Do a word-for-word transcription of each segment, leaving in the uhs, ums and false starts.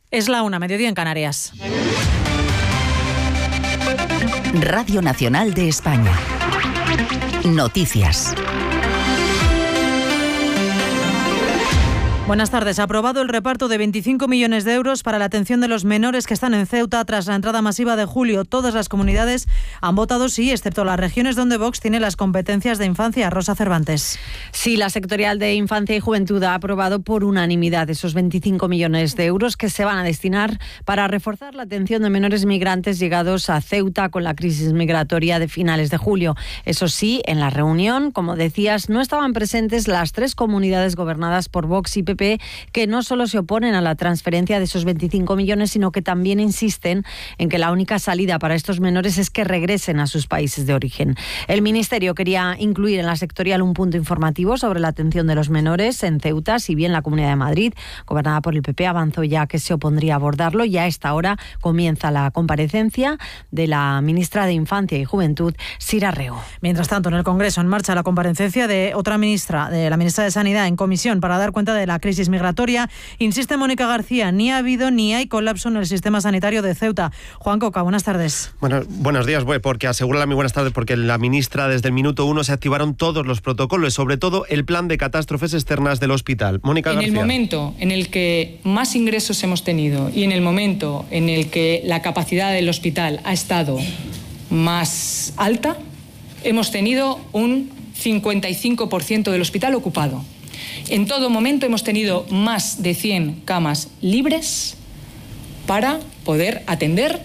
Es la una, mediodía en Canarias. Radio Nacional de España. Noticias. Buenas tardes. Ha aprobado el reparto de veinticinco millones de euros para la atención de los menores que están en Ceuta tras la entrada masiva de julio. Todas las comunidades han votado sí, excepto las regiones donde Vox tiene las competencias de infancia. Rosa Cervantes. Sí, la sectorial de Infancia y Juventud ha aprobado por unanimidad esos veinticinco millones de euros que se van a destinar para reforzar la atención de menores migrantes llegados a Ceuta con la crisis migratoria de finales de julio. Eso sí, en la reunión, como decías, no estaban presentes las tres comunidades gobernadas por Vox y P P, que no solo se oponen a la transferencia de esos veinticinco millones, sino que también insisten en que la única salida para estos menores es que regresen a sus países de origen. El Ministerio quería incluir en la sectorial un punto informativo sobre la atención de los menores en Ceuta, si bien la Comunidad de Madrid, gobernada por el P P, avanzó ya que se opondría a abordarlo. Y a esta hora comienza la comparecencia de la ministra de Infancia y Juventud, Sira Rego. Mientras tanto, en el Congreso, en marcha la comparecencia de otra ministra, de la ministra de Sanidad, en comisión para dar cuenta de la crisis migratoria. Insiste Mónica García, ni ha habido ni hay colapso en el sistema sanitario de Ceuta. Juan Coca, buenas tardes. Bueno, buenos días, voy, porque asegura muy buenas tardes, porque la ministra desde el minuto uno se activaron todos los protocolos, sobre todo el plan de catástrofes externas del hospital. Mónica García. En el momento en el que más ingresos hemos tenido y en el momento en el que la capacidad del hospital ha estado más alta, hemos tenido un cincuenta y cinco por ciento del hospital ocupado. En todo momento hemos tenido más de cien camas libres para poder atender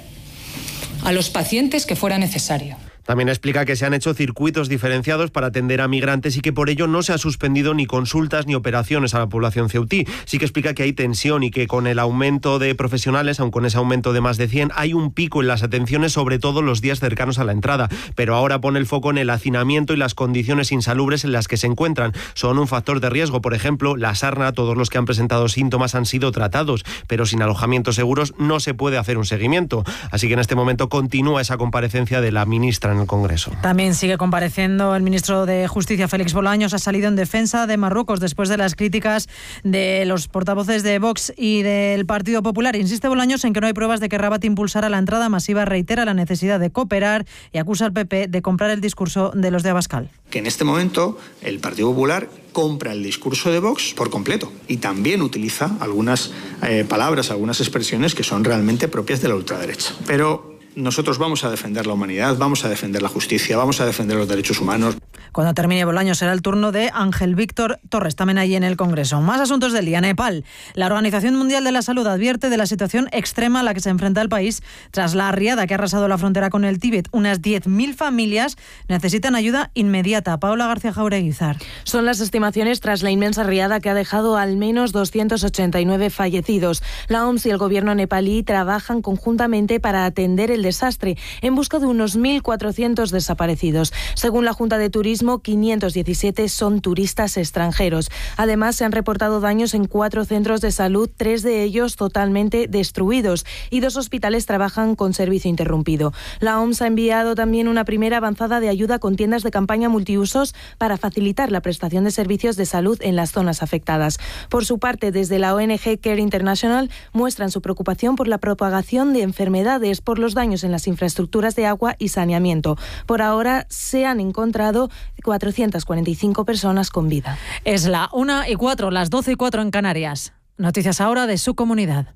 a los pacientes que fuera necesario. También explica que se han hecho circuitos diferenciados para atender a migrantes y que por ello no se ha suspendido ni consultas ni operaciones a la población ceutí. Sí que explica que hay tensión y que con el aumento de profesionales, aun con ese aumento de más de cien, hay un pico en las atenciones, sobre todo los días cercanos a la entrada. Pero ahora pone el foco en el hacinamiento y las condiciones insalubres en las que se encuentran. Son un factor de riesgo. Por ejemplo, la sarna, todos los que han presentado síntomas han sido tratados, pero sin alojamientos seguros no se puede hacer un seguimiento. Así que en este momento continúa esa comparecencia de la ministra en el Congreso. También sigue compareciendo el ministro de Justicia, Félix Bolaños. Ha salido en defensa de Marruecos después de las críticas de los portavoces de Vox y del Partido Popular. Insiste Bolaños en que no hay pruebas de que Rabat impulsara la entrada masiva, reitera la necesidad de cooperar y acusa al P P de comprar el discurso de los de Abascal. Que en este momento el Partido Popular compra el discurso de Vox por completo y también utiliza algunas eh, palabras, algunas expresiones que son realmente propias de la ultraderecha. Pero nosotros vamos a defender la humanidad, vamos a defender la justicia, vamos a defender los derechos humanos. Cuando termine Bolaños será el turno de Ángel Víctor Torres, también allí en el Congreso. Más asuntos del día. Nepal. La Organización Mundial de la Salud advierte de la situación extrema a la que se enfrenta el país tras la riada que ha arrasado la frontera con el Tíbet. Unas diez mil familias necesitan ayuda inmediata. Paula García Jaureguizar. Son las estimaciones tras la inmensa riada que ha dejado al menos doscientos ochenta y nueve fallecidos. La O M S y el gobierno nepalí trabajan conjuntamente para atender el desastre en busca de unos mil cuatrocientos desaparecidos. Según la Junta de Turismo, quinientos diecisiete son turistas extranjeros. Además, se han reportado daños en cuatro centros de salud, tres de ellos totalmente destruidos, y dos hospitales trabajan con servicio interrumpido. La O M S ha enviado también una primera avanzada de ayuda con tiendas de campaña multiusos para facilitar la prestación de servicios de salud en las zonas afectadas. Por su parte, desde la O N G Care International muestran su preocupación por la propagación de enfermedades por los daños en las infraestructuras de agua y saneamiento. Por ahora se han encontrado cuatrocientas cuarenta y cinco personas con vida. Es la una y cuatro, las doce y cuatro en Canarias. Noticias ahora de su comunidad.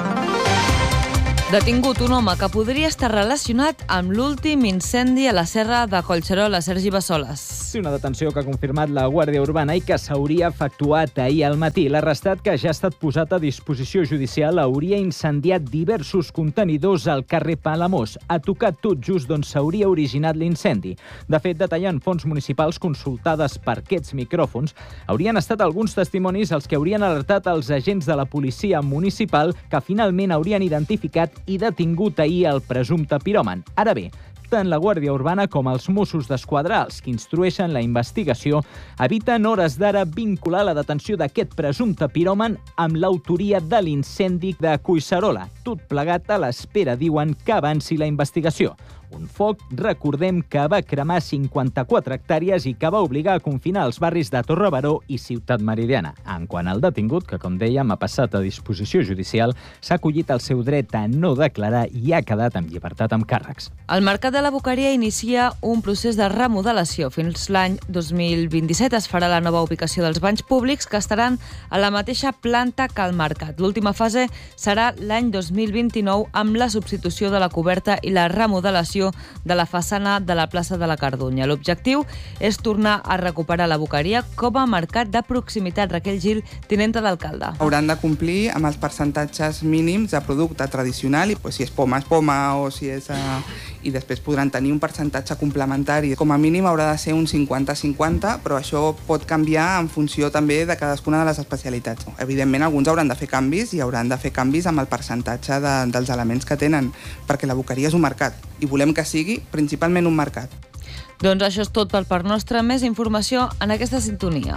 Detingut un home que podria estar relacionat amb l'últim incendi a la serra de Collserola. Sergi Bassoles. Sí, una detenció que ha confirmat la Guàrdia Urbana i que s'hauria efectuat ahir al matí. L'arrestat, que ja ha estat posat a disposició judicial, hauria incendiat diversos contenidors al carrer Palamós. Ha tocat tot just d'on s'hauria originat l'incendi. De fet, detallant fonts municipals consultades per aquests micròfons, haurien estat alguns testimonis els que haurien alertat els agents de la policia municipal que finalment haurien identificat i detingut ahir el presumpte piròman. Ara bé, tant la Guàrdia Urbana com els Mossos d'Esquadra, els que instrueixen la investigació, eviten hores d'ara vincular la detenció d'aquest presumpte piròman amb l'autoria de l'incendi de Collserola. Tot plegat a l'espera, diuen, que avanci la investigació. Un foc, recordem, que va cremar cinquanta-quatre hectàrees i que va obligar a confinar els barris de Torre Baró i Ciutat Meridiana. En quant al detingut, que com dèiem ha passat a disposició judicial, s'ha acollit el seu dret a no declarar i ha quedat en llibertat amb càrrecs. El Mercat de la Boqueria inicia un procés de remodelació. Fins l'any dos mil vint-i-set es farà la nova ubicació dels banys públics, que estaran a la mateixa planta que el mercat. L'última fase serà l'any dos mil vint-i-nou amb la substitució de la coberta i la remodelació de la façana de la plaça de la Cardunya. L'objectiu és tornar a recuperar la Boqueria com a mercat de proximitat. Raquel Gil, tinenta d'alcalde. Hauran de complir amb els percentatges mínims de producte tradicional, i pues, si és poma és poma o si és... Uh, i després podran tenir un percentatge complementari. Com a mínim haurà de ser un cinquanta cinquanta, però això pot canviar en funció també de cadascuna de les especialitats. Evidentment, alguns hauran de fer canvis i hauran de fer canvis amb el percentatge de, dels elements que tenen, perquè la Boqueria és un mercat i volem que sigui principalment un mercat. Doncs això és tot per part nostra. Més informació en aquesta sintonia.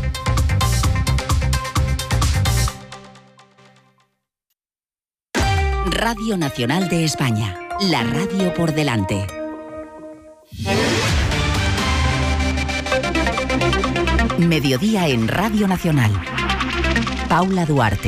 Radio Nacional de España. La radio por delante. Mediodía en Radio Nacional. Paula Duarte.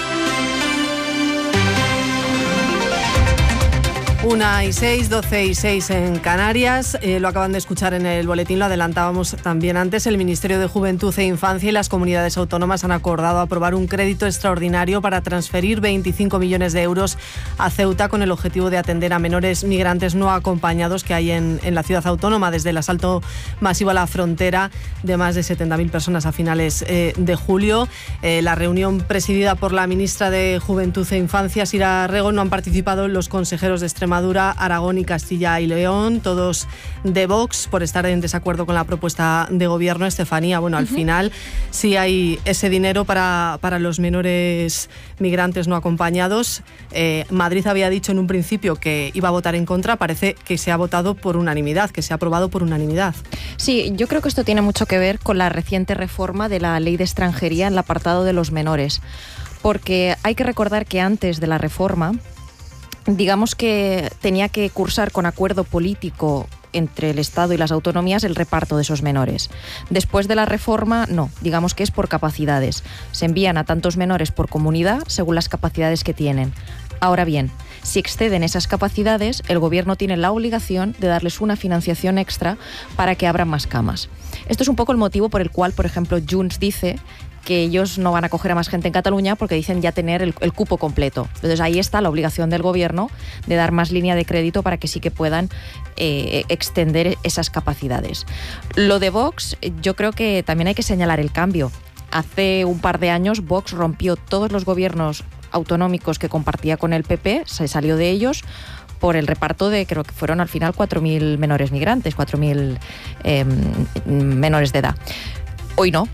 Una y seis, doce y seis en Canarias. Eh, lo acaban de escuchar en el boletín, lo adelantábamos también antes. El Ministerio de Juventud e Infancia y las comunidades autónomas han acordado aprobar un crédito extraordinario para transferir veinticinco millones de euros a Ceuta con el objetivo de atender a menores migrantes no acompañados que hay en, en la ciudad autónoma desde el asalto masivo a la frontera de más de setenta mil personas a finales eh, de julio. Eh, la reunión presidida por la ministra de Juventud e Infancia, Sira Rego, no han participado los consejeros de Extremadura, Aragón y Castilla y León, todos de Vox, por estar en desacuerdo con la propuesta de gobierno. Estefanía, bueno, al uh-huh. final sí hay ese dinero para, para los menores migrantes no acompañados. Eh, Madrid había dicho en un principio que iba a votar en contra, parece que se ha votado por unanimidad, que se ha aprobado por unanimidad. Sí, yo creo que esto tiene mucho que ver con la reciente reforma de la Ley de Extranjería en el apartado de los menores, porque hay que recordar que antes de la reforma, digamos que tenía que cursar con acuerdo político entre el Estado y las autonomías el reparto de esos menores. Después de la reforma, no, digamos que es por capacidades. Se envían a tantos menores por comunidad según las capacidades que tienen. Ahora bien, si exceden esas capacidades, el Gobierno tiene la obligación de darles una financiación extra para que abran más camas. Esto es un poco el motivo por el cual, por ejemplo, Junts dice que ellos no van a acoger a más gente en Cataluña porque dicen ya tener el, el cupo completo. Entonces ahí está la obligación del Gobierno de dar más línea de crédito para que sí que puedan eh, extender esas capacidades. Lo de Vox, yo creo que también hay que señalar el cambio. Hace un par de años Vox rompió todos los gobiernos autonómicos que compartía con el P P, se salió de ellos por el reparto de, creo que fueron al final cuatro mil menores migrantes, cuatro mil eh, menores de edad. Hoy no.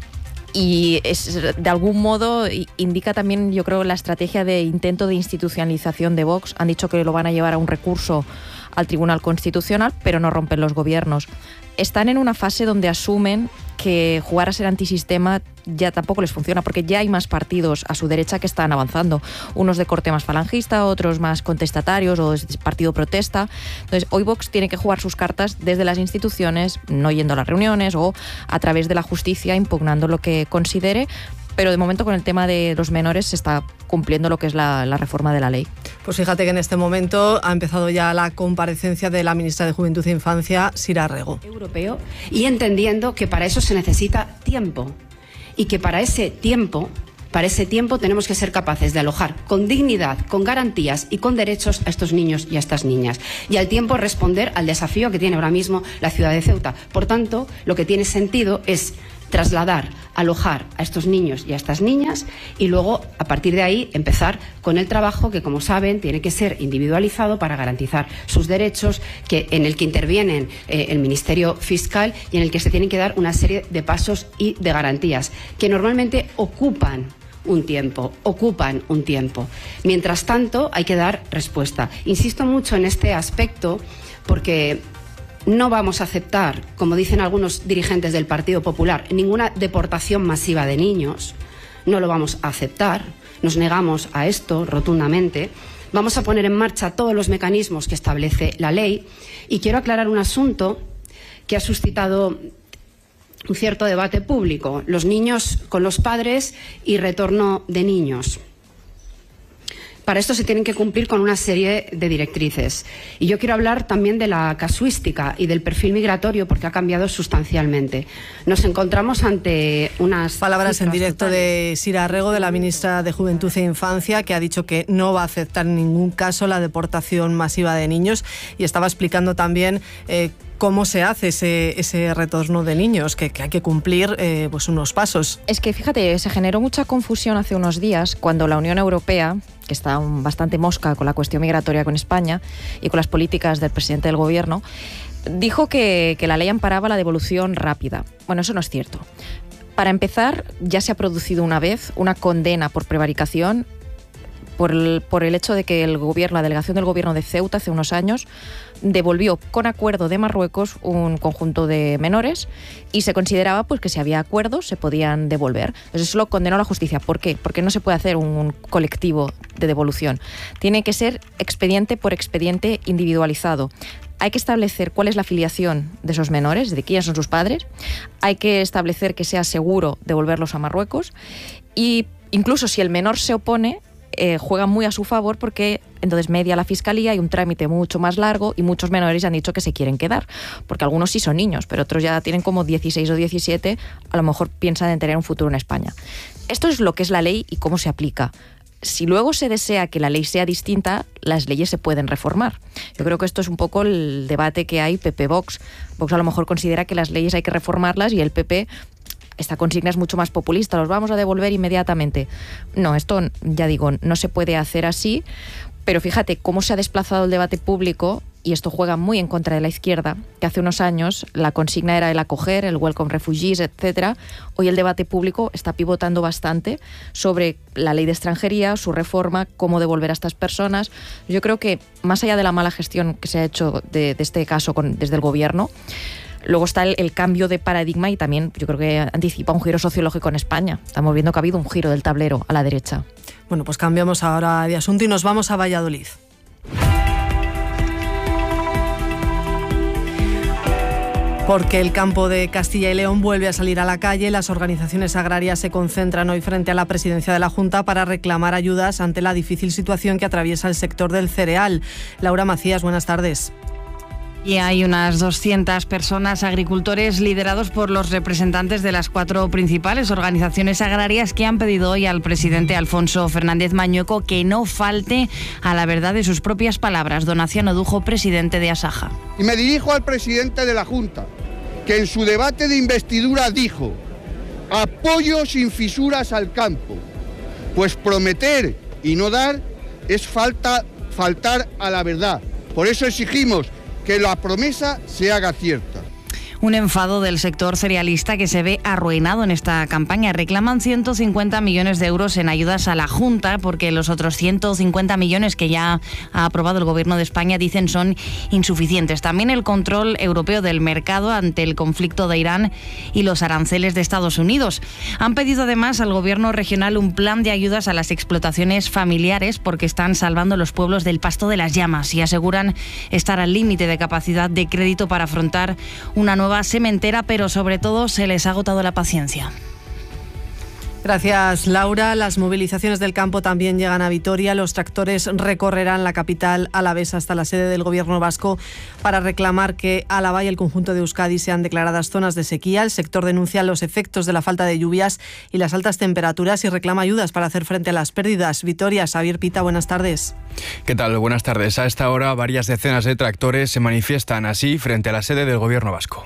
Y es, de algún modo indica también, yo creo, la estrategia de intento de institucionalización de Vox. Han dicho que lo van a llevar a un recurso al Tribunal Constitucional, pero no rompen los gobiernos. Están en una fase donde asumen que jugar a ser antisistema ya tampoco les funciona, porque ya hay más partidos a su derecha que están avanzando. Unos de corte más falangista, otros más contestatarios o partido protesta. Entonces, hoy Vox tiene que jugar sus cartas desde las instituciones, no yendo a las reuniones o a través de la justicia, impugnando lo que considere. Pero de momento con el tema de los menores se está cumpliendo lo que es la, la reforma de la ley. Pues fíjate que en este momento ha empezado ya la comparecencia de la ministra de Juventud e Infancia, Sira Rego. Europeo, y entendiendo que para eso se necesita tiempo y que para ese tiempo, para ese tiempo tenemos que ser capaces de alojar con dignidad, con garantías y con derechos a estos niños y a estas niñas. Y al tiempo responder al desafío que tiene ahora mismo la ciudad de Ceuta. Por tanto, lo que tiene sentido es trasladar, alojar a estos niños y a estas niñas y luego, a partir de ahí, empezar con el trabajo que, como saben, tiene que ser individualizado para garantizar sus derechos, que, en el que intervienen eh, el Ministerio Fiscal y en el que se tienen que dar una serie de pasos y de garantías que normalmente ocupan un tiempo, ocupan un tiempo. Mientras tanto, hay que dar respuesta. Insisto mucho en este aspecto porque no vamos a aceptar, como dicen algunos dirigentes del Partido Popular, ninguna deportación masiva de niños. No lo vamos a aceptar. Nos negamos a esto rotundamente, Vamos a poner en marcha todos los mecanismos que establece la ley y quiero aclarar un asunto que ha suscitado un cierto debate público: los niños con los padres y retorno de niños. Para esto se tienen que cumplir con una serie de directrices. Y yo quiero hablar también de la casuística y del perfil migratorio, porque ha cambiado sustancialmente. Nos encontramos ante unas palabras en directo totales. de Sira Arrego, de la ministra de Juventud e Infancia, que ha dicho que no va a aceptar en ningún caso la deportación masiva de niños, y estaba explicando también eh, cómo se hace ese, ese retorno de niños, que, que hay que cumplir eh, pues unos pasos. Es que, fíjate, se generó mucha confusión hace unos días cuando la Unión Europea, que está bastante mosca con la cuestión migratoria con España y con las políticas del presidente del gobierno, dijo que, que la ley amparaba la devolución rápida. Bueno, eso no es cierto. Para empezar, ya se ha producido una vez una condena por prevaricación por el, por el hecho de que el gobierno, la delegación del gobierno de Ceuta hace unos años devolvió con acuerdo de Marruecos un conjunto de menores y se consideraba pues que si había acuerdos se podían devolver. Entonces eso lo condenó la justicia. ¿Por qué? Porque no se puede hacer un colectivo de devolución. Tiene que ser expediente por expediente individualizado. Hay que establecer cuál es la filiación de esos menores, de quiénes son sus padres. Hay que establecer que sea seguro devolverlos a Marruecos y incluso si el menor se opone, Eh, juega muy a su favor porque entonces media la fiscalía, hay un trámite mucho más largo y muchos menores han dicho que se quieren quedar, porque algunos sí son niños, pero otros ya tienen como dieciséis o diecisiete, a lo mejor piensan en tener un futuro en España. Esto es lo que es la ley y cómo se aplica. Si luego se desea que la ley sea distinta, las leyes se pueden reformar. Yo creo que esto es un poco el debate que hay P P-Vox. Vox a lo mejor considera que las leyes hay que reformarlas y el P P... esta consigna es mucho más populista, los vamos a devolver inmediatamente. No, esto, ya digo, no se puede hacer así, pero fíjate cómo se ha desplazado el debate público, y esto juega muy en contra de la izquierda, que hace unos años la consigna era el acoger, el welcome refugees, etcétera. Hoy el debate público está pivotando bastante sobre la ley de extranjería, su reforma, cómo devolver a estas personas. Yo creo que, más allá de la mala gestión que se ha hecho de, de este caso con, desde el gobierno, luego está el, el cambio de paradigma y también yo creo que anticipa un giro sociológico en España. Estamos viendo que ha habido un giro del tablero a la derecha. Bueno, pues cambiamos ahora de asunto y nos vamos a Valladolid. Porque el campo de Castilla y León vuelve a salir a la calle. Las organizaciones agrarias se concentran hoy frente a la presidencia de la Junta para reclamar ayudas ante la difícil situación que atraviesa el sector del cereal. Laura Macías, buenas tardes. Y hay unas doscientas personas, agricultores, liderados por los representantes de las cuatro principales organizaciones agrarias, que han pedido hoy al presidente Alfonso Fernández Mañueco que no falte a la verdad de sus propias palabras. Donaciano Dujo, presidente de Asaja. Y me dirijo al presidente de la Junta, que en su debate de investidura dijo: apoyo sin fisuras al campo. Pues prometer y no dar es falta, faltar a la verdad. Por eso exigimos que la promesa se haga cierta. Un enfado del sector cerealista que se ve arruinado en esta campaña. Reclaman ciento cincuenta millones de euros en ayudas a la Junta porque los otros ciento cincuenta millones que ya ha aprobado el Gobierno de España dicen son insuficientes. También el control europeo del mercado ante el conflicto de Irán y los aranceles de Estados Unidos. Han pedido además al Gobierno regional un plan de ayudas a las explotaciones familiares porque están salvando los pueblos del pasto de las llamas y aseguran estar al límite de capacidad de crédito para afrontar una nueva sementera, pero sobre todo se les ha agotado la paciencia. Gracias, Laura. Las movilizaciones del campo también llegan a Vitoria. Los tractores recorrerán la capital alavesa hasta la sede del Gobierno vasco para reclamar que Álava y el conjunto de Euskadi sean declaradas zonas de sequía. El sector denuncia los efectos de la falta de lluvias y las altas temperaturas y reclama ayudas para hacer frente a las pérdidas. Vitoria, Xavier Pita, buenas tardes. ¿Qué tal? Buenas tardes. A esta hora, varias decenas de tractores se manifiestan así frente a la sede del Gobierno vasco.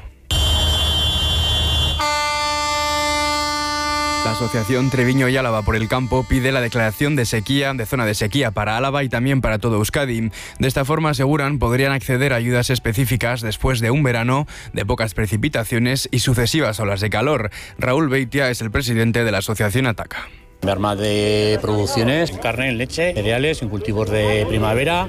La Asociación Treviño y Álava por el Campo pide la declaración de sequía, de zona de sequía para Álava y también para todo Euskadi. De esta forma, aseguran, podrían acceder a ayudas específicas después de un verano de pocas precipitaciones y sucesivas olas de calor. Raúl Beitia es el presidente de la Asociación Ataca. Merma de producciones, carne, leche, cereales, en cultivos de primavera,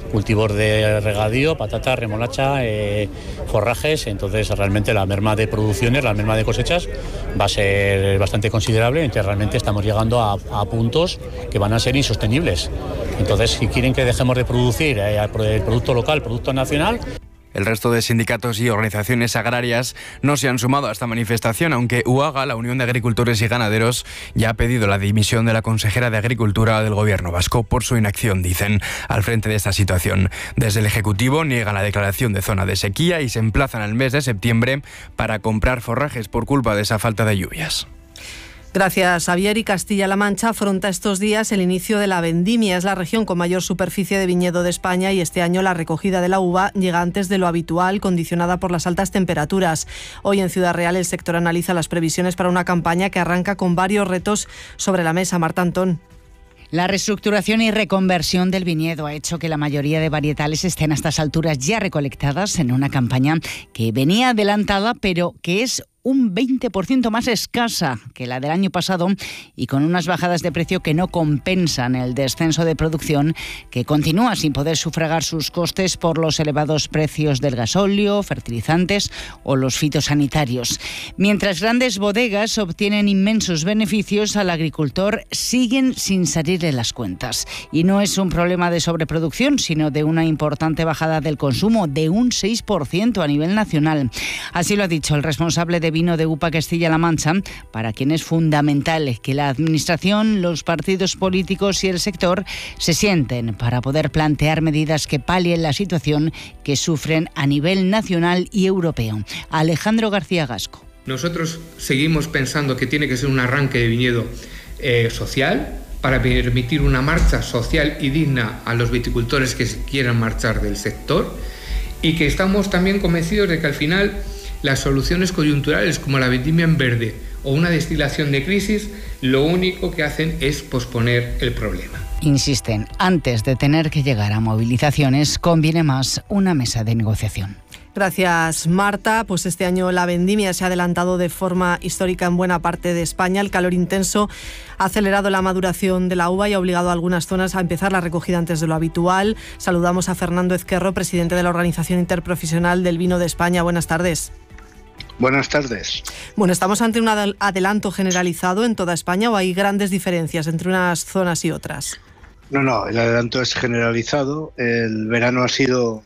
cultivos de regadío, patata, remolacha, eh, forrajes. Entonces realmente la merma de producciones, la merma de cosechas va a ser bastante considerable. Entonces realmente estamos llegando a, a puntos que van a ser insostenibles. Entonces si quieren que dejemos de producir eh, el producto local, el producto nacional. El resto de sindicatos y organizaciones agrarias no se han sumado a esta manifestación, aunque UAGA, la Unión de Agricultores y Ganaderos, ya ha pedido la dimisión de la consejera de Agricultura del Gobierno vasco por su inacción, dicen, al frente de esta situación. Desde el Ejecutivo niegan la declaración de zona de sequía y se emplazan al mes de septiembre para comprar forrajes por culpa de esa falta de lluvias. Gracias, Javier. Y Castilla-La Mancha afronta estos días el inicio de la vendimia. Es la región con mayor superficie de viñedo de España y este año la recogida de la uva llega antes de lo habitual, condicionada por las altas temperaturas. Hoy en Ciudad Real el sector analiza las previsiones para una campaña que arranca con varios retos sobre la mesa. Marta Antón. La reestructuración y reconversión del viñedo ha hecho que la mayoría de varietales estén a estas alturas ya recolectadas en una campaña que venía adelantada, pero que es un veinte por ciento más escasa que la del año pasado y con unas bajadas de precio que no compensan el descenso de producción, que continúa sin poder sufragar sus costes por los elevados precios del gasóleo, fertilizantes o los fitosanitarios. Mientras grandes bodegas obtienen inmensos beneficios, al agricultor siguen sin salirle las cuentas. Y no es un problema de sobreproducción, sino de una importante bajada del consumo de un seis por ciento a nivel nacional. Así lo ha dicho el responsable de vino de U P A Castilla-La Mancha, para quien es fundamental que la Administración, los partidos políticos y el sector se sienten para poder plantear medidas que palien la situación que sufren a nivel nacional y europeo. Alejandro García Gasco. Nosotros seguimos pensando que tiene que ser un arranque de viñedo eh, social, para permitir una marcha social y digna a los viticultores que quieran marchar del sector, y que estamos también convencidos de que al final las soluciones coyunturales como la vendimia en verde o una destilación de crisis lo único que hacen es posponer el problema. Insisten, antes de tener que llegar a movilizaciones conviene más una mesa de negociación. Gracias, Marta. Pues este año la vendimia se ha adelantado de forma histórica en buena parte de España. El calor intenso ha acelerado la maduración de la uva y ha obligado a algunas zonas a empezar la recogida antes de lo habitual. Saludamos a Fernando Ezquerro, presidente de la Organización Interprofesional del Vino de España. Buenas tardes. Buenas tardes. Bueno, ¿estamos ante un adelanto generalizado en toda España o hay grandes diferencias entre unas zonas y otras? No, no, el adelanto es generalizado. El verano ha sido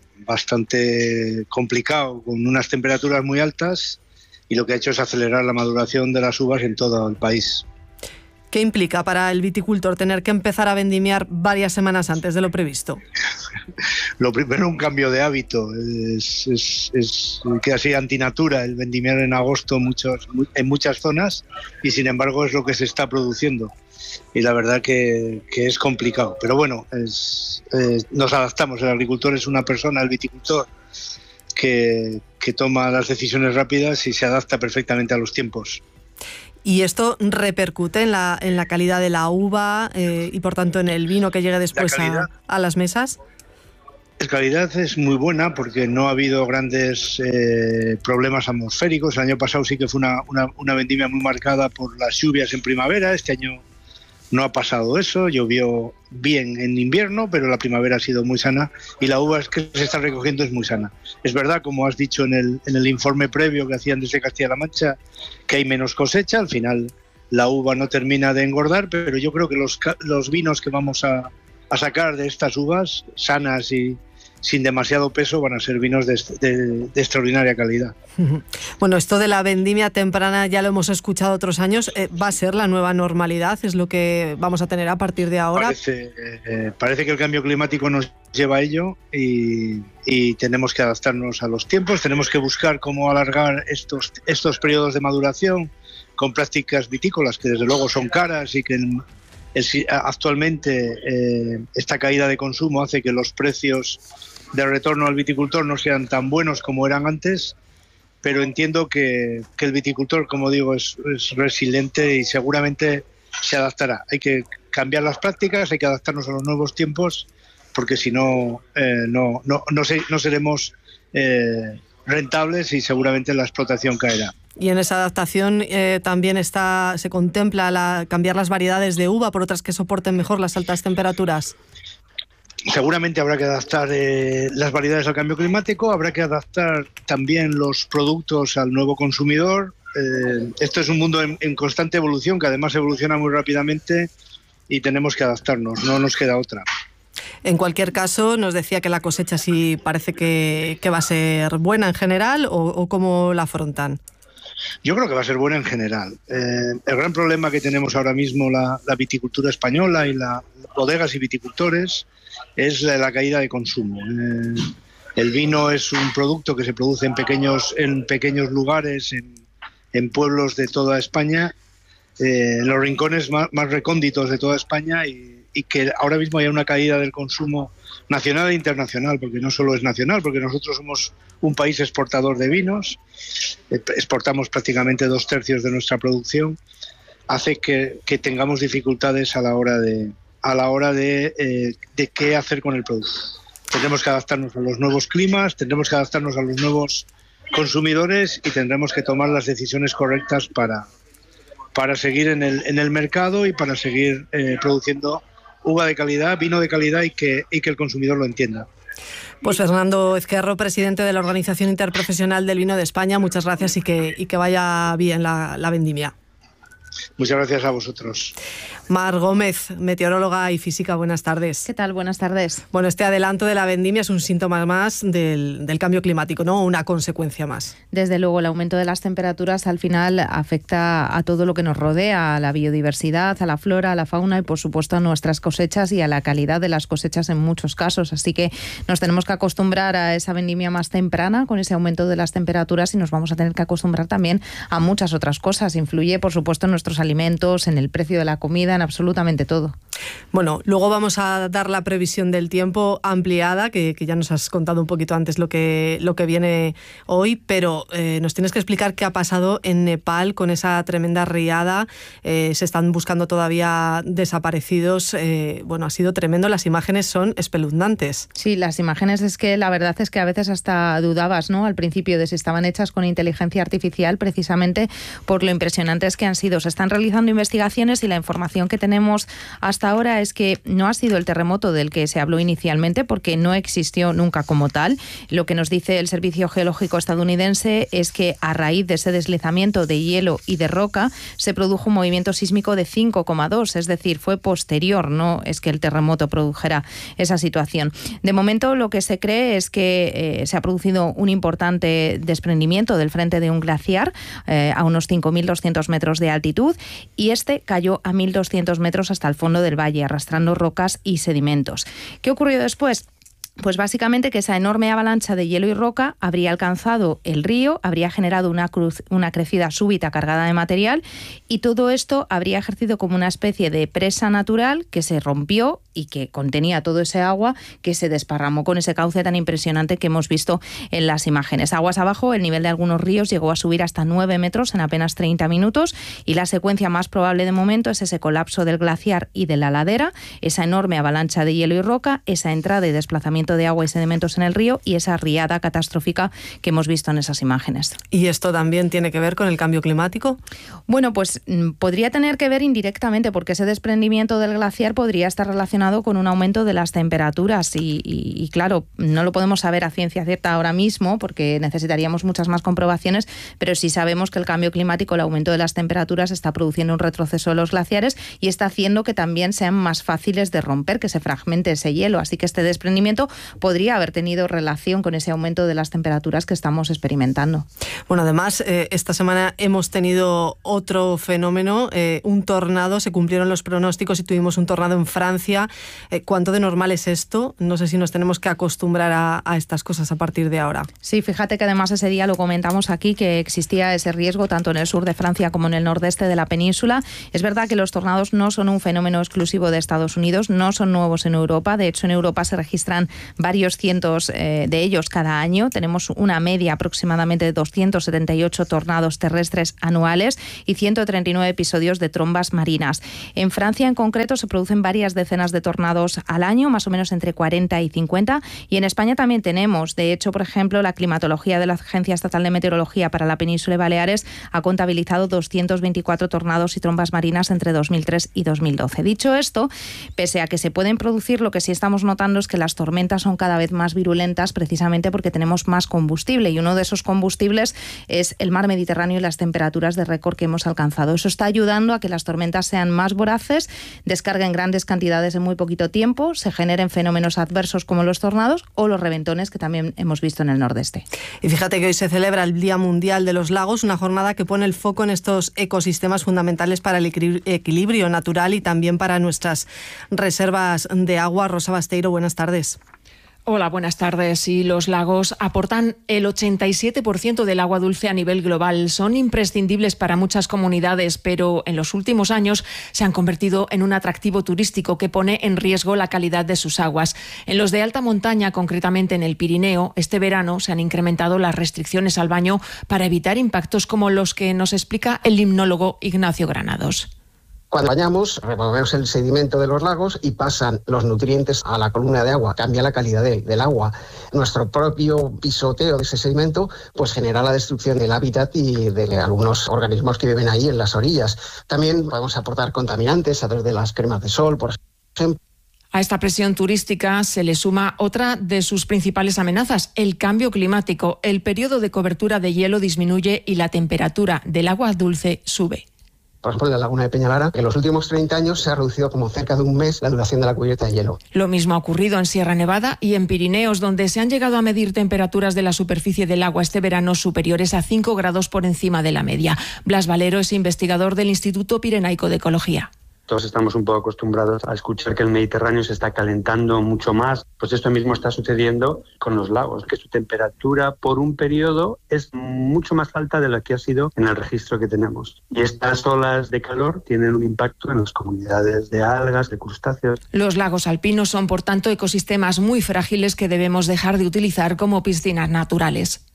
bastante complicado, con unas temperaturas muy altas, y lo que ha hecho es acelerar la maduración de las uvas en todo el país. ¿Qué implica para el viticultor tener que empezar a vendimiar varias semanas antes de lo previsto? Lo primero, un cambio de hábito. Es, es, es casi antinatura el vendimiar en agosto muchos, en muchas zonas, y sin embargo es lo que se está produciendo. Y la verdad que, que es complicado. Pero bueno, es, eh, nos adaptamos. El agricultor es una persona, el viticultor, que, que toma las decisiones rápidas y se adapta perfectamente a los tiempos. ¿Y esto repercute en la, en la calidad de la uva eh, y por tanto en el vino que llegue después a, a las mesas? La calidad es muy buena porque no ha habido grandes eh, problemas atmosféricos. El año pasado sí que fue una, una, una vendimia muy marcada por las lluvias en primavera. Este año no ha pasado eso, llovió bien en invierno, pero la primavera ha sido muy sana y la uva que se está recogiendo es muy sana. Es verdad, como has dicho en el, en el informe previo que hacían desde Castilla-La Mancha, que hay menos cosecha. Al final la uva no termina de engordar, pero yo creo que los, los vinos que vamos a, a sacar de estas uvas, sanas y sin demasiado peso, van a ser vinos de, de, de extraordinaria calidad. Bueno, esto de la vendimia temprana ya lo hemos escuchado otros años. Eh, ¿Va a ser la nueva normalidad? ¿Es lo que vamos a tener a partir de ahora? Parece, eh, parece que el cambio climático nos lleva a ello y, y tenemos que adaptarnos a los tiempos. Tenemos que buscar cómo alargar estos, estos periodos de maduración con prácticas vitícolas que desde luego son caras y que en, en, actualmente eh, esta caída de consumo hace que los precios de retorno al viticultor no sean tan buenos como eran antes, pero entiendo que, que el viticultor, como digo, es, es resiliente y seguramente se adaptará. Hay que cambiar las prácticas, hay que adaptarnos a los nuevos tiempos, porque si no, eh, no, no, no, se, no seremos eh, rentables y seguramente la explotación caerá. Y en esa adaptación eh, también está, se contempla la, cambiar las variedades de uva por otras que soporten mejor las altas temperaturas. seguramente habrá que adaptar eh, las variedades al cambio climático, habrá que adaptar también los productos al nuevo consumidor. Eh, esto es un mundo en, en constante evolución, que además evoluciona muy rápidamente y tenemos que adaptarnos, no nos queda otra. En cualquier caso, nos decía que la cosecha sí parece que, que va a ser buena en general, o, o cómo la afrontan. Yo creo que va a ser buena en general. Eh, el gran problema que tenemos ahora mismo la, la viticultura española y las bodegas y viticultores es la, la caída de consumo. Eh, el vino es un producto que se produce en pequeños, en pequeños lugares, en, en pueblos de toda España, eh, en los rincones más, más recónditos de toda España, y, y que ahora mismo hay una caída del consumo nacional e internacional, porque no solo es nacional, porque nosotros somos un país exportador de vinos, exportamos prácticamente dos tercios de nuestra producción, hace que, que tengamos dificultades a la hora de a la hora de, eh, de qué hacer con el producto. Tendremos que adaptarnos a los nuevos climas, tendremos que adaptarnos a los nuevos consumidores y tendremos que tomar las decisiones correctas para, para seguir en el, en el mercado y para seguir eh, produciendo uva de calidad, vino de calidad y que, y que el consumidor lo entienda. Pues Fernando Ezquerro, presidente de la Organización Interprofesional del Vino de España, muchas gracias y que, y que vaya bien la, la vendimia. Muchas gracias a vosotros. Mar Gómez, meteoróloga y física, buenas tardes. ¿Qué tal? Buenas tardes. Bueno, este adelanto de la vendimia es un síntoma más del, del cambio climático, ¿no? Una consecuencia más. Desde luego, el aumento de las temperaturas al final afecta a todo lo que nos rodea, a la biodiversidad, a la flora, a la fauna y, por supuesto, a nuestras cosechas y a la calidad de las cosechas en muchos casos. Así que nos tenemos que acostumbrar a esa vendimia más temprana con ese aumento de las temperaturas y nos vamos a tener que acostumbrar también a muchas otras cosas. Influye, por supuesto, en nuestros alimentos, en el precio de la comida, en absolutamente todo. Bueno, luego vamos a dar la previsión del tiempo ampliada, que, que ya nos has contado un poquito antes lo que, lo que viene hoy, pero eh, nos tienes que explicar qué ha pasado en Nepal con esa tremenda riada. Eh, se están buscando todavía desaparecidos. Eh, bueno, ha sido tremendo, las imágenes son espeluznantes. Sí, las imágenes es que la verdad es que a veces hasta dudabas, ¿no?, al principio de si estaban hechas con inteligencia artificial, precisamente por lo impresionantes que han sido. Se están realizando investigaciones y la información que tenemos hasta ahora es que no ha sido el terremoto del que se habló inicialmente, porque no existió nunca como tal. Lo que nos dice el Servicio Geológico estadounidense es que a raíz de ese deslizamiento de hielo y de roca se produjo un movimiento sísmico de cinco coma dos, es decir, fue posterior, no es que el terremoto produjera esa situación. De momento lo que se cree es que eh, se ha producido un importante desprendimiento del frente de un glaciar eh, a unos cinco mil doscientos metros de altitud, y este cayó a mil doscientos metros hasta el fondo del valle, arrastrando rocas y sedimentos. ¿Qué ocurrió después? Pues básicamente que esa enorme avalancha de hielo y roca habría alcanzado el río, habría generado una, cruz, una crecida súbita cargada de material, y todo esto habría ejercido como una especie de presa natural que se rompió y que contenía todo ese agua que se desparramó con ese cauce tan impresionante que hemos visto en las imágenes. Aguas abajo, el nivel de algunos ríos llegó a subir hasta nueve metros en apenas treinta minutos, y la secuencia más probable de momento es ese colapso del glaciar y de la ladera, esa enorme avalancha de hielo y roca, esa entrada y desplazamiento de agua y sedimentos en el río y esa riada catastrófica que hemos visto en esas imágenes. ¿Y esto también tiene que ver con el cambio climático? Bueno, pues podría tener que ver indirectamente, porque ese desprendimiento del glaciar podría estar relacionado con un aumento de las temperaturas y, y, y claro, no lo podemos saber a ciencia cierta ahora mismo porque necesitaríamos muchas más comprobaciones, pero sí sabemos que el cambio climático, el aumento de las temperaturas, está produciendo un retroceso de los glaciares y está haciendo que también sean más fáciles de romper, que se fragmente ese hielo. Así que este desprendimiento podría haber tenido relación con ese aumento de las temperaturas que estamos experimentando. Bueno, además, eh, esta semana hemos tenido otro fenómeno, eh, un tornado. Se cumplieron los pronósticos y tuvimos un tornado en Francia. Eh, ¿Cuánto de normal es esto? No sé si nos tenemos que acostumbrar a, a estas cosas a partir de ahora. Sí, fíjate que además ese día lo comentamos aquí, que existía ese riesgo tanto en el sur de Francia como en el nordeste de la península. Es verdad que los tornados no son un fenómeno exclusivo de Estados Unidos, no son nuevos en Europa. De hecho, en Europa se registran varios cientos eh, de ellos cada año. Tenemos una media aproximadamente de doscientos setenta y ocho tornados terrestres anuales y ciento treinta y nueve episodios de trombas marinas. En Francia, en concreto, se producen varias decenas de tornados al año, más o menos entre cuarenta y cincuenta. Y en España también tenemos, de hecho, por ejemplo, la climatología de la Agencia Estatal de Meteorología para la Península y Baleares ha contabilizado doscientos veinticuatro tornados y trombas marinas entre dos mil tres y dos mil doce. Dicho esto, pese a que se pueden producir, lo que sí estamos notando es que las tormentas son cada vez más virulentas precisamente porque tenemos más combustible, y uno de esos combustibles es el mar Mediterráneo y las temperaturas de récord que hemos alcanzado. Eso está ayudando a que las tormentas sean más voraces, descarguen grandes cantidades en muy poquito tiempo, se generen fenómenos adversos como los tornados o los reventones que también hemos visto en el nordeste. Y fíjate que hoy se celebra el Día Mundial de los Lagos, una jornada que pone el foco en estos ecosistemas fundamentales para el equilibrio natural y también para nuestras reservas de agua. Rosa Basteiro, buenas tardes. Hola, buenas tardes. Y los lagos aportan el ochenta y siete por ciento del agua dulce a nivel global. Son imprescindibles para muchas comunidades, pero en los últimos años se han convertido en un atractivo turístico que pone en riesgo la calidad de sus aguas. En los de alta montaña, concretamente en el Pirineo, este verano se han incrementado las restricciones al baño para evitar impactos como los que nos explica el limnólogo Ignacio Granados. Cuando bañamos, removemos el sedimento de los lagos y pasan los nutrientes a la columna de agua, cambia la calidad de, del agua. Nuestro propio pisoteo de ese sedimento pues genera la destrucción del hábitat y de algunos organismos que viven ahí en las orillas. También podemos aportar contaminantes a través de las cremas de sol, por ejemplo. A esta presión turística se le suma otra de sus principales amenazas, el cambio climático. El periodo de cobertura de hielo disminuye y la temperatura del agua dulce sube. Por ejemplo, en la laguna de Peñalara, en los últimos treinta años se ha reducido como cerca de un mes la duración de la cubierta de hielo. Lo mismo ha ocurrido en Sierra Nevada y en Pirineos, donde se han llegado a medir temperaturas de la superficie del agua este verano superiores a cinco grados por encima de la media. Blas Valero es investigador del Instituto Pirenaico de Ecología. Todos estamos un poco acostumbrados a escuchar que el Mediterráneo se está calentando mucho más. Pues esto mismo está sucediendo con los lagos, que su temperatura por un periodo es mucho más alta de la que ha sido en el registro que tenemos. Y estas olas de calor tienen un impacto en las comunidades de algas, de crustáceos. Los lagos alpinos son, por tanto, ecosistemas muy frágiles que debemos dejar de utilizar como piscinas naturales.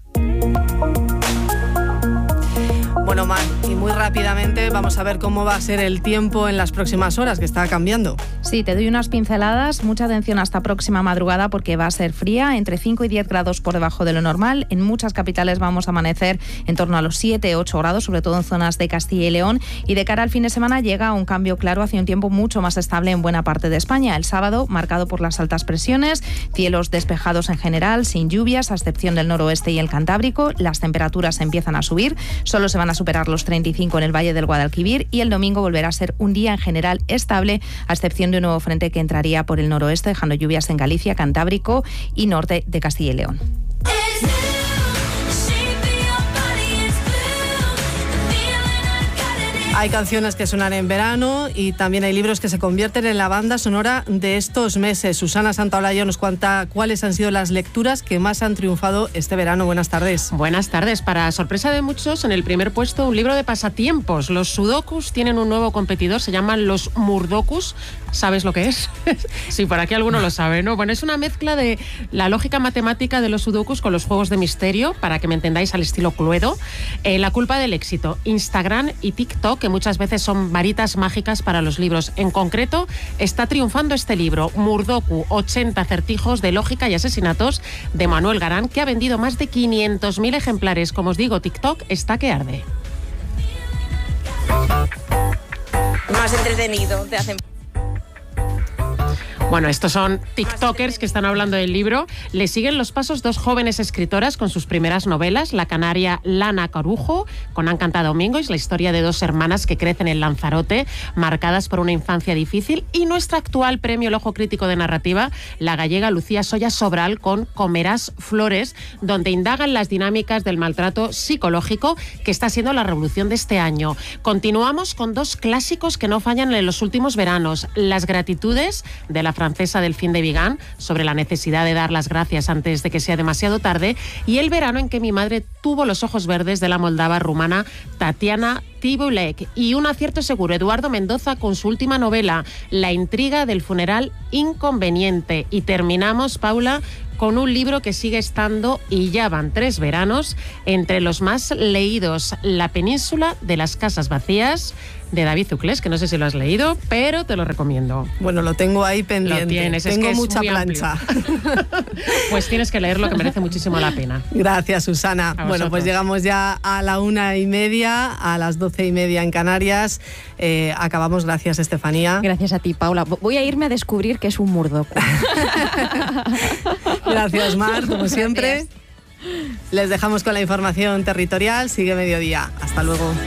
Bueno, Mar, y muy rápidamente vamos a ver cómo va a ser el tiempo en las próximas horas, que está cambiando. Sí, te doy unas pinceladas. Mucha atención hasta próxima madrugada porque va a ser fría, entre cinco y diez grados por debajo de lo normal. En muchas capitales vamos a amanecer en torno a los siete, ocho grados, sobre todo en zonas de Castilla y León. Y de cara al fin de semana llega un cambio claro hacia un tiempo mucho más estable en buena parte de España. El sábado, marcado por las altas presiones, cielos despejados en general, sin lluvias, a excepción del noroeste y el Cantábrico. Las temperaturas empiezan a subir, solo se van a superar los treinta y cinco en el Valle del Guadalquivir, y el domingo volverá a ser un día en general estable, a excepción de un nuevo frente que entraría por el noroeste, dejando lluvias en Galicia, Cantábrico y norte de Castilla y León. Hay canciones que suenan en verano y también hay libros que se convierten en la banda sonora de estos meses. Susana Santaolalla nos cuenta cuáles han sido las lecturas que más han triunfado este verano. Buenas tardes. Buenas tardes. Para sorpresa de muchos, en el primer puesto, un libro de pasatiempos. Los sudokus tienen un nuevo competidor, se llaman los murdokus. ¿Sabes lo que es? Sí, por aquí alguno lo sabe, ¿no? Bueno, es una mezcla de la lógica matemática de los sudokus con los juegos de misterio, para que me entendáis, al estilo Cluedo. Eh, la culpa del éxito, Instagram y TikTok, que muchas veces son varitas mágicas para los libros. En concreto, está triunfando este libro, Murdoku, ochenta acertijos de lógica y asesinatos, de Manuel Garán, que ha vendido más de quinientos mil ejemplares. Como os digo, TikTok está que arde. Más entretenido, te hacen... Bueno, estos son tiktokers que están hablando del libro. Le siguen los pasos dos jóvenes escritoras con sus primeras novelas, la canaria Lana Corujo, con Han cantado Domingo, es la historia de dos hermanas que crecen en Lanzarote, marcadas por una infancia difícil, y nuestra actual premio El Ojo Crítico de Narrativa, la gallega Lucía Soya Sobral, con Comerás Flores, donde indagan las dinámicas del maltrato psicológico que está siendo la revolución de este año. Continuamos con dos clásicos que no fallan en los últimos veranos, Las Gratitudes, de la francesa Delphine de Vigan, sobre la necesidad de dar las gracias antes de que sea demasiado tarde, y El verano en que mi madre tuvo los ojos verdes de la moldava rumana Tatiana Tibulek. Y un acierto seguro, Eduardo Mendoza con su última novela, La intriga del funeral inconveniente. Y terminamos, Paula, con un libro que sigue estando, y ya van tres veranos, entre los más leídos, La península de las casas vacías, de David Zuclés, que no sé si lo has leído, pero te lo recomiendo. Bueno, lo tengo ahí pendiente. Lo tienes, tengo es que es mucha muy plancha. Pues tienes que leerlo, que merece muchísimo la pena. Gracias, Susana. Bueno, pues llegamos ya a la una y media, a las doce y media en Canarias. Eh, acabamos. Gracias, Estefanía. Gracias a ti, Paula. Voy a irme a descubrir que es un murdoco. Gracias, Mar, como siempre. Gracias. Les dejamos con la información territorial. Sigue mediodía. Hasta luego.